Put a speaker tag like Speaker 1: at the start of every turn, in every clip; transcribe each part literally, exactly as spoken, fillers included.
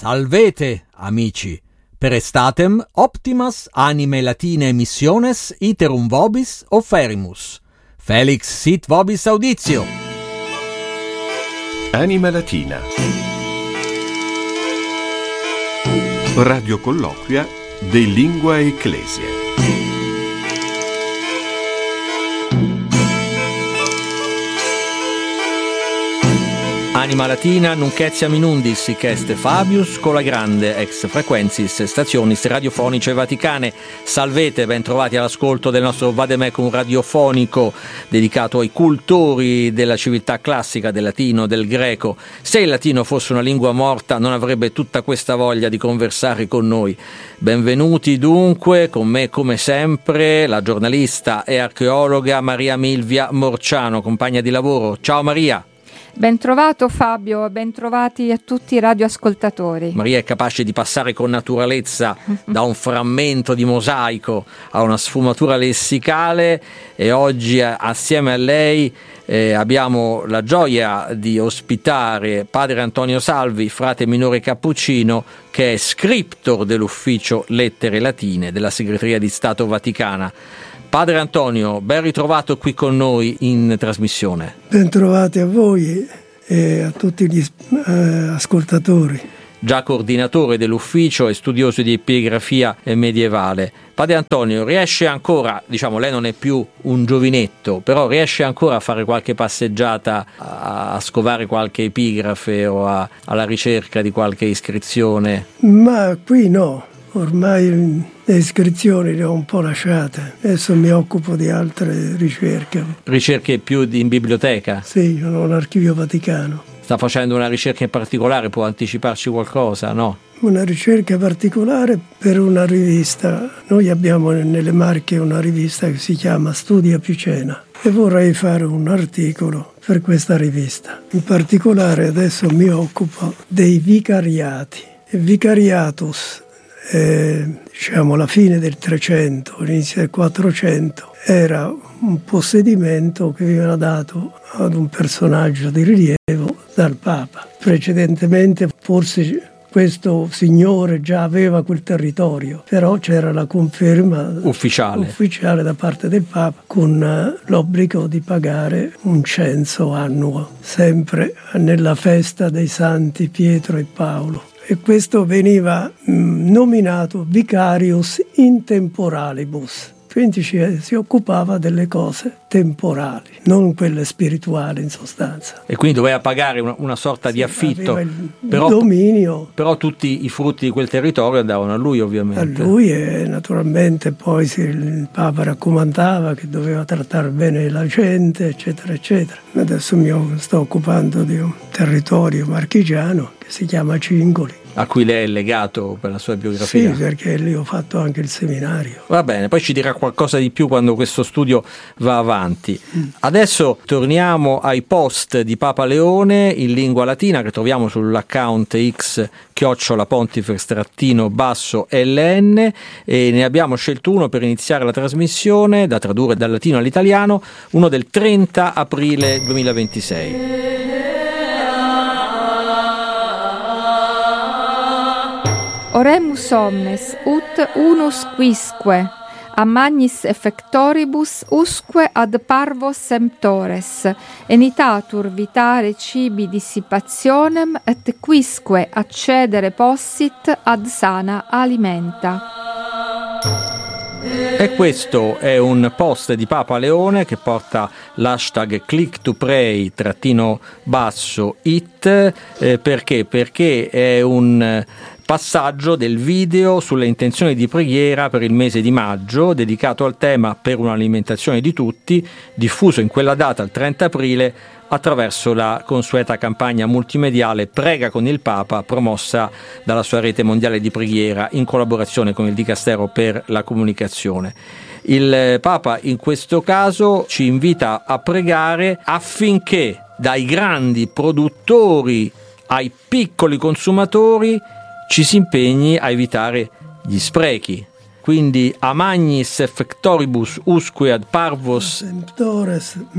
Speaker 1: Salvete, amici, per estatem optimas anime latine missiones iterum vobis offerimus. Felix sit vobis auditio.
Speaker 2: Anima Latina. Radio colloquia de lingua ecclesia.
Speaker 1: Anima Latina, nunc etiam in undis, hic est Fabius, cola grande, ex frequentis, stationis radiofonice vaticane. Salvete, ben trovati all'ascolto del nostro vademecum radiofonico dedicato ai cultori della civiltà classica, del latino, del greco. Se il latino fosse una lingua morta, non avrebbe tutta questa voglia di conversare con noi. Benvenuti dunque, con me come sempre, la giornalista e archeologa Maria Milvia Morciano, compagna di lavoro. Ciao Maria!
Speaker 3: Ben trovato Fabio, ben trovati a tutti i radioascoltatori.
Speaker 1: Maria è capace di passare con naturalezza da un frammento di mosaico a una sfumatura lessicale e oggi assieme a lei eh, abbiamo la gioia di ospitare padre Antonio Salvi, frate minore cappuccino, che è scriptor dell'ufficio Lettere Latine della Segreteria di Stato Vaticana. Padre Antonio, ben ritrovato qui con noi in trasmissione.
Speaker 4: Ben trovati a voi e a tutti gli eh, ascoltatori.
Speaker 1: Già coordinatore dell'ufficio e studioso di epigrafia medievale. Padre Antonio, riesce ancora, diciamo lei non è più un giovinetto, però riesce ancora a fare qualche passeggiata, a, a scovare qualche epigrafe o a, alla ricerca di qualche iscrizione?
Speaker 4: Ma qui no. Ormai le iscrizioni le ho un po' lasciate, adesso mi occupo di altre ricerche.
Speaker 1: Ricerche più in biblioteca?
Speaker 4: Sì, io ho l'archivio vaticano.
Speaker 1: Sta facendo una ricerca in particolare, può anticiparci qualcosa, no?
Speaker 4: Una ricerca particolare per una rivista. Noi abbiamo nelle Marche una rivista che si chiama Studia Picena e vorrei fare un articolo per questa rivista. In particolare adesso mi occupo dei vicariati. Il vicariatus, Eh, diciamo alla fine del trecento, all'inizio del quattrocento, era un possedimento che veniva dato ad un personaggio di rilievo dal Papa. Precedentemente forse questo signore già aveva quel territorio, però c'era la conferma
Speaker 1: ufficiale,
Speaker 4: ufficiale da parte del Papa con l'obbligo di pagare un censo annuo, sempre nella festa dei santi Pietro e Paolo. E questo veniva mh, nominato vicarius intemporalibus, quindi ci, si occupava delle cose temporali, non quelle spirituali in sostanza.
Speaker 1: E quindi doveva pagare una, una sorta
Speaker 4: sì,
Speaker 1: di affitto,
Speaker 4: il
Speaker 1: però,
Speaker 4: dominio.
Speaker 1: Però tutti i frutti di quel territorio andavano a lui ovviamente.
Speaker 4: A lui e naturalmente poi si, il Papa raccomandava che doveva trattare bene la gente, eccetera, eccetera. Adesso mi sto occupando di un territorio marchigiano che si chiama Cingoli.
Speaker 1: A cui lei è legato per la sua biografia?
Speaker 4: Sì, perché lì ho fatto anche il seminario.
Speaker 1: Va bene, poi ci dirà qualcosa di più quando questo studio va avanti. Mm. Adesso torniamo ai post di Papa Leone in lingua latina che troviamo sull'account X chiocciola pontifex trattino basso ln e ne abbiamo scelto uno per iniziare la trasmissione, da tradurre dal latino all'italiano, uno del trenta aprile duemilaventisei.
Speaker 3: Oremus omnes, ut unus quisque, a magnis effectoribus usque ad parvos semptores, enitatur vitare cibi dissipationem, et quisque accedere possit ad sana alimenta.
Speaker 1: E questo è un post di Papa Leone che porta l'hashtag click to pray trattino basso it eh, perché? Perché è un passaggio del video sulle intenzioni di preghiera per il mese di maggio dedicato al tema per un'alimentazione di tutti, diffuso in quella data il trenta aprile attraverso la consueta campagna multimediale Prega con il Papa, promossa dalla sua rete mondiale di preghiera in collaborazione con il Dicastero per la comunicazione. Il Papa in questo caso ci invita a pregare affinché dai grandi produttori ai piccoli consumatori ci si impegni a evitare gli sprechi. Quindi a magnis effectoribus usque ad parvos
Speaker 4: Semptores,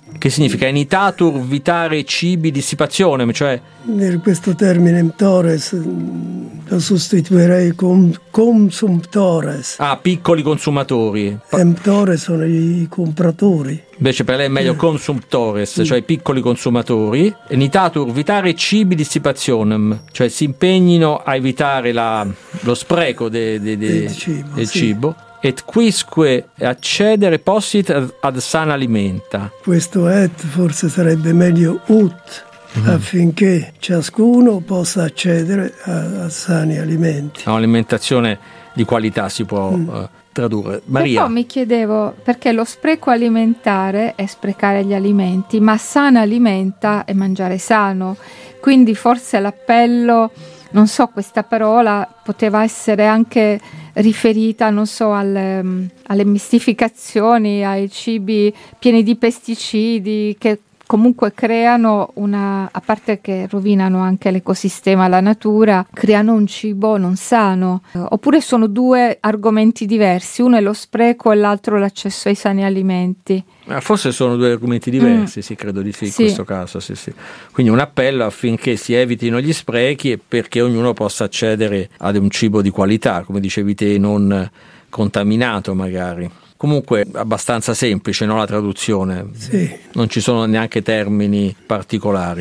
Speaker 1: Che significa enitatur vitare cibi dissipationem, cioè...
Speaker 4: Questo termine emptores lo sostituirei con consumptores.
Speaker 1: Ah, piccoli consumatori.
Speaker 4: Emptores sono i compratori.
Speaker 1: Invece per lei è meglio eh. consumptores, cioè i piccoli consumatori. Enitatur vitare cibi dissipationem, cioè si impegnino a evitare la, lo spreco de, de, de,
Speaker 4: del cibo.
Speaker 1: Del
Speaker 4: sì.
Speaker 1: cibo. Et quisque accedere possit ad, ad sana alimenta.
Speaker 4: Questo et forse sarebbe meglio ut, mm. affinché ciascuno possa accedere a, a sani alimenti.
Speaker 1: A un'alimentazione di qualità si può mm. uh, tradurre. Maria.
Speaker 3: Però mi chiedevo, perché lo spreco alimentare è sprecare gli alimenti, ma sana alimenta è mangiare sano. Quindi forse l'appello, non so, questa parola poteva essere anche riferita, non so, alle, alle mistificazioni, ai cibi pieni di pesticidi che comunque creano una, a parte che rovinano anche l'ecosistema, la natura, creano un cibo non sano. Oppure sono due argomenti diversi, uno è lo spreco e l'altro l'accesso ai sani alimenti.
Speaker 1: Forse sono due argomenti diversi, mm. sì, credo di sì, in sì. questo caso, sì, sì. Quindi un appello affinché si evitino gli sprechi e perché ognuno possa accedere ad un cibo di qualità, come dicevi te, non contaminato magari. Comunque abbastanza semplice, no, la traduzione?
Speaker 4: Sì.
Speaker 1: Non ci sono neanche termini particolari.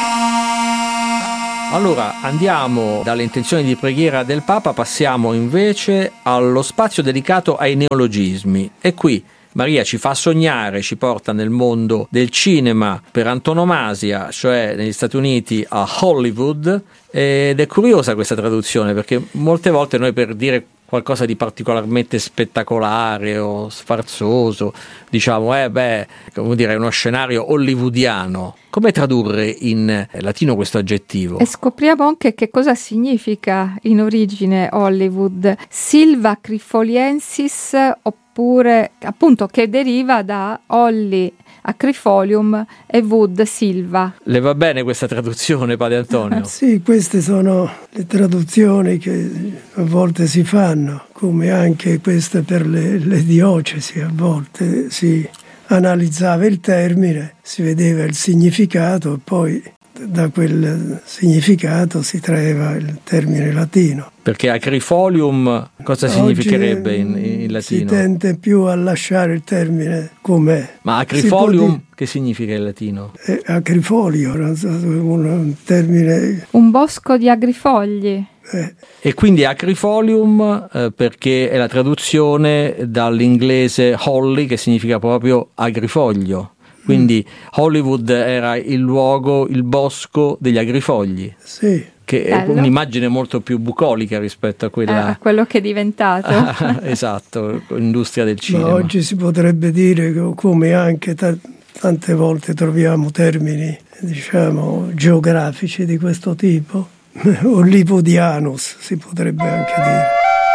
Speaker 1: Allora andiamo dalle intenzioni di preghiera del Papa, passiamo invece allo spazio dedicato ai neologismi. E qui Maria ci fa sognare, ci porta nel mondo del cinema per antonomasia, cioè negli Stati Uniti a Hollywood, ed è curiosa questa traduzione perché molte volte noi per dire qualcosa di particolarmente spettacolare o sfarzoso diciamo eh beh, come dire, è uno scenario hollywoodiano. Come tradurre in latino questo aggettivo?
Speaker 3: E scopriamo anche che cosa significa in origine Hollywood. Silva crifoliensis, oppure appunto che deriva da Holly acrifolium e wood silva.
Speaker 1: Le va bene questa traduzione, padre Antonio?
Speaker 4: Sì, queste sono le traduzioni che a volte si fanno, come anche queste per le, le diocesi. A volte si analizzava il termine, si vedeva il significato e poi da quel significato si traeva il termine latino.
Speaker 1: Perché acrifolium cosa
Speaker 4: Oggi
Speaker 1: significherebbe in, in latino?
Speaker 4: Si tende più a lasciare il termine com'è.
Speaker 1: Ma acrifolium che significa in latino?
Speaker 4: È acrifolio, un, un termine...
Speaker 3: Un bosco di agrifogli.
Speaker 4: Eh.
Speaker 1: E quindi acrifolium eh, perché è la traduzione dall'inglese holly, che significa proprio agrifoglio. Quindi Hollywood era il luogo, il bosco degli agrifogli.
Speaker 4: Sì.
Speaker 1: Che
Speaker 3: Bello.
Speaker 1: È un'immagine molto più bucolica rispetto a quella...
Speaker 3: Eh, a quello che è diventato.
Speaker 1: Esatto, l'industria del cinema.
Speaker 4: Ma oggi si potrebbe dire, come anche t- tante volte troviamo termini, diciamo, geografici di questo tipo, hollywoodianus si potrebbe anche dire.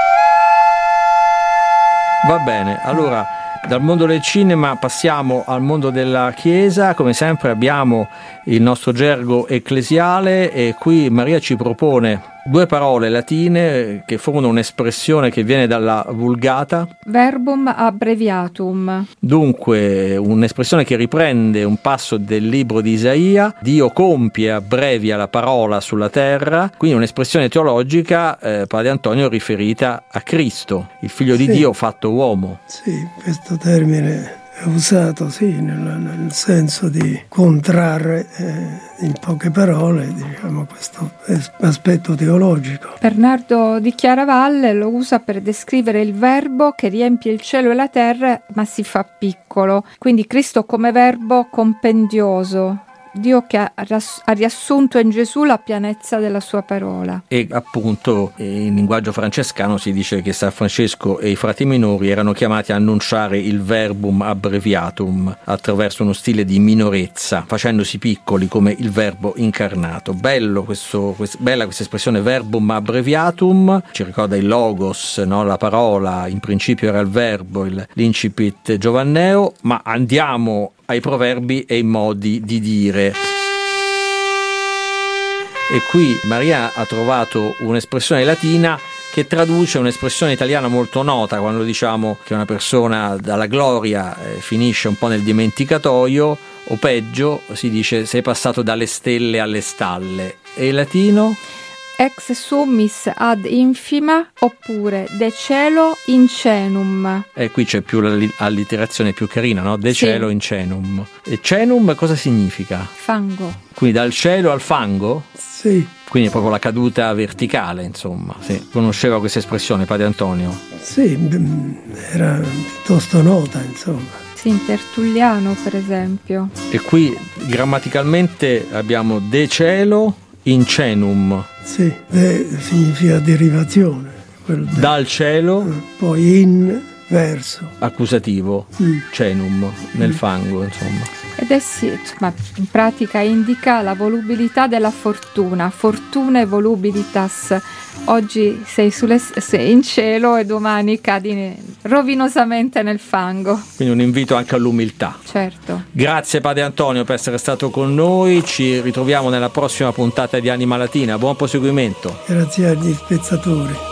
Speaker 1: Va bene, allora... Dal mondo del cinema passiamo al mondo della Chiesa. Come sempre abbiamo il nostro gergo ecclesiale e qui Maria ci propone due parole latine che formano un'espressione che viene dalla Vulgata.
Speaker 3: Verbum abbreviatum.
Speaker 1: Dunque un'espressione che riprende un passo del libro di Isaia: Dio compie e abbrevia la parola sulla terra. Quindi un'espressione teologica, eh, padre Antonio, riferita a Cristo, il figlio
Speaker 4: sì.
Speaker 1: di Dio fatto uomo.
Speaker 4: Sì, questo termine è usato sì nel, nel senso di contrarre eh, in poche parole, diciamo, questo aspetto teologico.
Speaker 3: Bernardo di Chiaravalle lo usa per descrivere il verbo che riempie il cielo e la terra ma si fa piccolo, quindi Cristo come verbo compendioso, Dio che ha riassunto in Gesù la pienezza della sua parola.
Speaker 1: E appunto in linguaggio francescano si dice che San Francesco e i frati minori erano chiamati a annunciare il verbum abbreviatum attraverso uno stile di minorezza, facendosi piccoli come il verbo incarnato. Bello questo, quest, bella questa espressione verbum abbreviatum, ci ricorda il logos, no? La parola, in principio era il verbo, il, l'incipit giovanneo, ma andiamo ai proverbi e ai modi di dire. E qui Maria ha trovato un'espressione latina che traduce un'espressione italiana molto nota quando diciamo che una persona dalla gloria eh, finisce un po' nel dimenticatoio, o peggio si dice sei passato dalle stelle alle stalle. E in latino?
Speaker 3: Ex summis ad infima, oppure de cielo in cenum.
Speaker 1: E qui c'è più l'allitterazione più carina, no? De
Speaker 3: Sì.
Speaker 1: cielo in cenum. E cenum cosa significa?
Speaker 3: Fango.
Speaker 1: Quindi dal cielo al fango?
Speaker 4: Sì,
Speaker 1: Quindi è proprio la caduta verticale, insomma. Sì. Conosceva questa espressione Padre Antonio?
Speaker 4: sì, mm, era piuttosto nota, insomma.
Speaker 3: Sì, in Tertulliano per esempio.
Speaker 1: E qui grammaticalmente abbiamo de cielo in cenum.
Speaker 4: Sì, de significa derivazione, quel de.
Speaker 1: Dal cielo,
Speaker 4: Poi in verso.
Speaker 1: accusativo,
Speaker 4: Mm.
Speaker 1: cenum, nel fango, insomma.
Speaker 3: Ed è sì, insomma, in pratica indica la volubilità della fortuna, fortuna e volubilitas. Oggi sei, sulle, sei in cielo e domani cadi rovinosamente nel fango.
Speaker 1: Quindi un invito anche all'umiltà.
Speaker 3: Certo.
Speaker 1: Grazie Padre Antonio per essere stato con noi, ci ritroviamo nella prossima puntata di Anima Latina, buon proseguimento.
Speaker 4: Grazie agli spettatori.